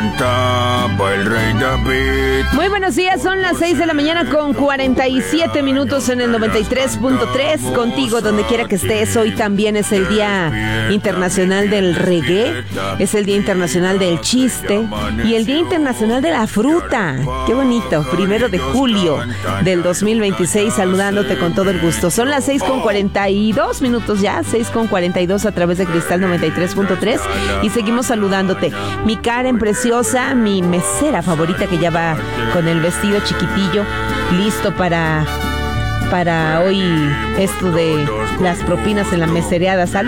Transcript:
cantaba el rey David. Muy buenos días, son las 6 de la mañana con 47 minutos en el 93.3. Contigo donde quiera que estés. Hoy también es el Día Internacional del Reggae, es el Día Internacional del Chiste y el Día Internacional de la Fruta. Qué bonito, 1 de julio del 2026, saludándote con todo el gusto. Son las 6 con 42 minutos ya, 6 con 42 a través de Cristal 93.3 y seguimos saludándote. Mi Karen preciosa, mi mesera favorita que ya va con el vestido chiquitillo, listo para hoy esto de las propinas en la mesereada.